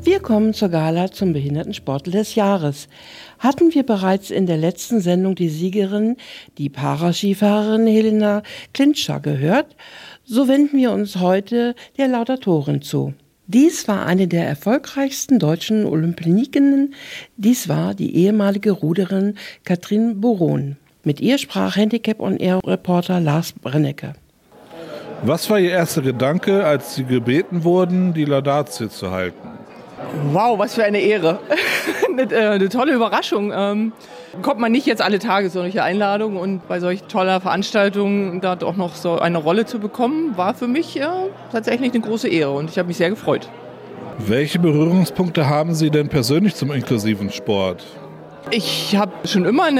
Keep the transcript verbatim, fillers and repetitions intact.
Wir kommen zur Gala zum Behindertensportler des Jahres. Hatten wir bereits in der letzten Sendung die Siegerin, die Paraskifahrerin Helena Klintscher, gehört, so wenden wir uns heute der Laudatorin zu. Dies war eine der erfolgreichsten deutschen Olympionikinnen. Dies war die ehemalige Ruderin Katrin Boron. Mit ihr sprach Handicap-on-Air-Reporter Lars Brennecke. Was war Ihr erster Gedanke, als Sie gebeten wurden, die Laudatio zu halten? Wow, was für eine Ehre. eine, äh, eine tolle Überraschung. Ähm, kommt man nicht jetzt alle Tage solche Einladungen, und bei solch toller Veranstaltung da auch noch so eine Rolle zu bekommen, war für mich äh, tatsächlich eine große Ehre, und ich habe mich sehr gefreut. Welche Berührungspunkte haben Sie denn persönlich zum inklusiven Sport? Ich habe schon immer eine